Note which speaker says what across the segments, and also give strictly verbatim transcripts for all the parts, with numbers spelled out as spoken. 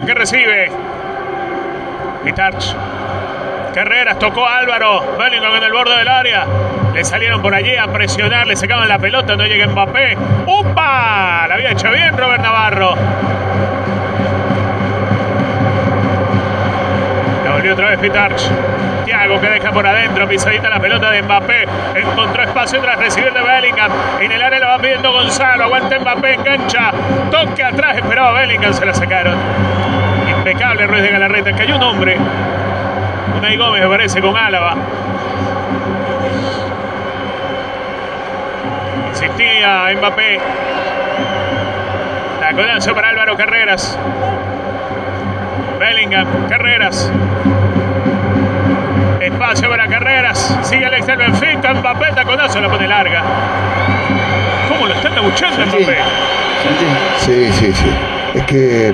Speaker 1: que recibe. Pitarch. Carreras, tocó a Álvaro. Bellingham en el borde del área. Le salieron por allí a presionar, le sacaban la pelota, no llega Mbappé. ¡Upa! La había hecho bien Robert Navarro. La volvió otra vez Pitarch. Thiago que deja por adentro, pisadita la pelota de Mbappé. Encontró espacio tras recibir de Bellingham. En el área la va pidiendo Gonzalo. Aguanta Mbappé, engancha. Toque atrás, esperaba Bellingham, se la sacaron. Impecable Ruiz de Galarreta. Cayó un hombre. Unai Gómez me parece con Álava. Insistía Mbappé. Taconazo para Álvaro Carreras. Bellingham, Carreras. Espacio para Carreras. Sigue el ex del Benfica. Mbappé, taconazo, la pone larga. ¿Cómo lo están abuchando Mbappé?
Speaker 2: Sí, sí, sí. Es que,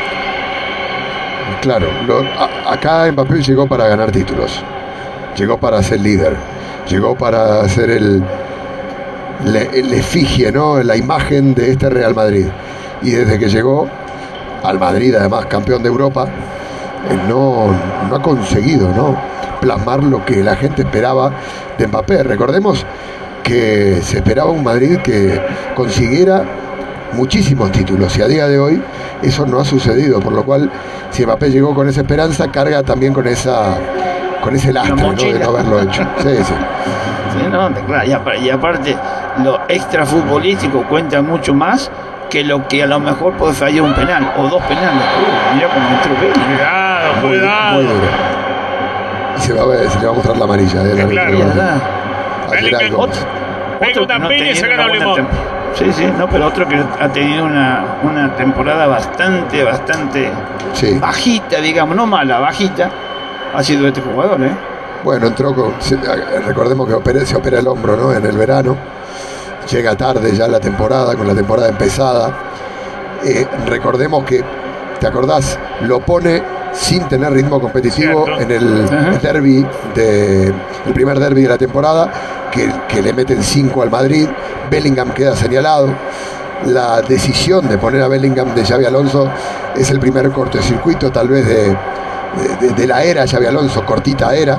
Speaker 2: claro, lo, a, acá Mbappé llegó para ganar títulos. Llegó para ser líder. Llegó para ser el, le, el efigie, ¿no? La imagen de este Real Madrid. Y desde que llegó al Madrid, además campeón de Europa, eh, no, no ha conseguido, ¿no?, plasmar lo que la gente esperaba de Mbappé. Recordemos que se esperaba un Madrid que consiguiera muchísimos títulos y a día de hoy eso no ha sucedido, por lo cual si Mbappé llegó con esa esperanza, carga también con esa con ese lastre, ¿no?, de no haberlo hecho. Sí, sí.
Speaker 3: Sí, no, claro, y, aparte, y aparte lo extra futbolístico cuenta mucho más que lo que a lo mejor puede fallar un penal o dos penales. Uh, mira cómo entró Bellingham.
Speaker 1: Cuidado,
Speaker 2: Muy,
Speaker 1: cuidado.
Speaker 2: muy duro. Y se, va a ver, se le va a mostrar la amarilla. ¿eh? La
Speaker 1: Claro.
Speaker 2: Bellingham.
Speaker 3: Otro,
Speaker 1: Pega
Speaker 3: otro
Speaker 1: una
Speaker 3: que no
Speaker 1: piña y
Speaker 3: tenía
Speaker 1: se
Speaker 3: una
Speaker 1: gana un
Speaker 3: buena
Speaker 1: limón.
Speaker 3: tem- Sí, sí, no, pero otro que ha tenido una, una temporada bastante, bastante
Speaker 2: Sí.
Speaker 3: bajita, digamos, no mala, bajita, ha sido este jugador, ¿eh?
Speaker 2: Bueno, entró con. Se, recordemos que opera, se opera el hombro, ¿no?, en el verano. Llega tarde ya la temporada, con la temporada empezada. Eh, recordemos que, ¿te acordás? Lo pone sin tener ritmo competitivo. Cierto. En el uh-huh. derbi de, el primer derbi de la temporada, que, que le meten cinco al Madrid. Bellingham queda señalado. La decisión de poner a Bellingham de Xabi Alonso es el primer cortocircuito tal vez de, de, de la era Xabi Alonso, cortita era,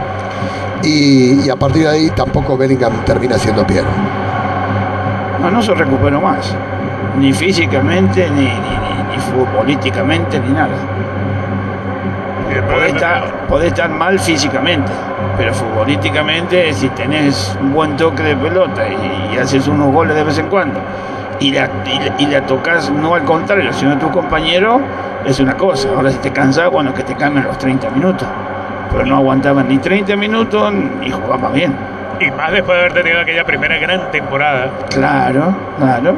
Speaker 2: y, y a partir de ahí tampoco Bellingham termina siendo Piero.
Speaker 3: No, no se recuperó más, ni físicamente, ni, ni, ni, ni futbolísticamente, ni nada. Podés estar, podés estar mal físicamente, pero futbolísticamente, si tenés un buen toque de pelota y, y haces unos goles de vez en cuando, y la, y, y la tocas no al contrario, sino a tu compañero, es una cosa. Ahora si te cansas, bueno, que te cambien los treinta minutos, pero no aguantaban ni treinta minutos ni jugaban bien.
Speaker 1: Y más después de haber tenido aquella primera gran temporada.
Speaker 3: Claro, claro.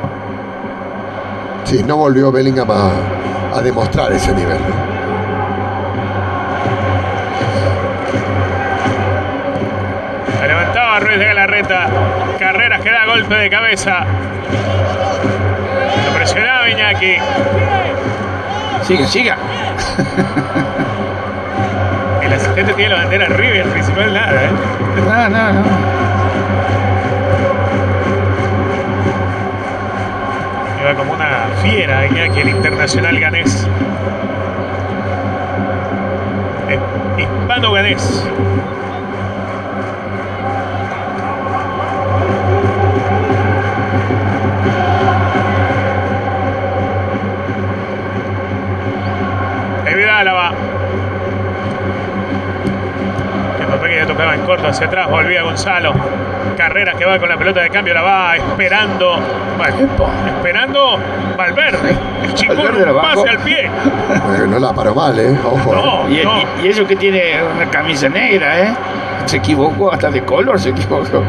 Speaker 2: Sí, no volvió Bellingham a, a demostrar ese nivel, ¿no?
Speaker 1: Se levantaba Ruiz de Galarreta. Carreras que da golpe de cabeza. Lo presionaba Iñaki.
Speaker 3: Siga, siga.
Speaker 1: El asistente tiene la bandera arriba y el principal nada, ¿eh?
Speaker 3: No, no, no.
Speaker 1: Iba como una fiera Iñaki, el internacional ganés. Eh, hispano ganés. David Álava. Mbappé que ya tocaba en corto hacia atrás, volvía Gonzalo. Carreras que va con la pelota de cambio, la va esperando. Bueno, esperando Valverde. El chico un pase al pie.
Speaker 2: Bueno, no la paró mal, ¿eh? Ojo.
Speaker 3: No, y, no. Y, y eso que tiene una camisa negra, ¿eh? Se equivocó, hasta de color se equivocó.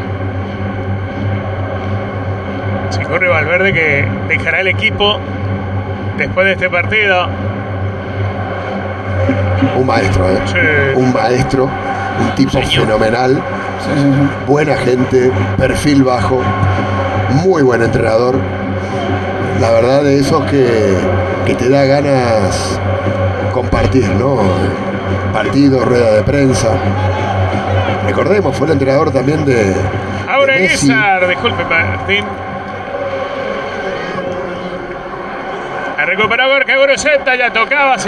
Speaker 1: Si corre Valverde, que dejará el equipo después de este partido.
Speaker 2: Un maestro, ¿eh?
Speaker 1: Sí.
Speaker 2: Un maestro, un tipo Señor. fenomenal,
Speaker 3: sí, sí, sí.
Speaker 2: Buena gente, perfil bajo, muy buen entrenador. La verdad de esos que, que te da ganas compartir, ¿no? Partido, rueda de prensa. Recordemos, fue el entrenador también de,
Speaker 1: Ahora
Speaker 2: de Messi.
Speaker 1: Guizar, disculpe Martín. Ha recuperado Gorka Goroseta, ya tocaba.